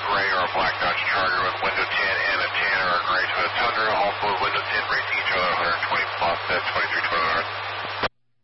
gray or a black Dodge Charger with window tint and a tan or a gray Toyota Tundra, all four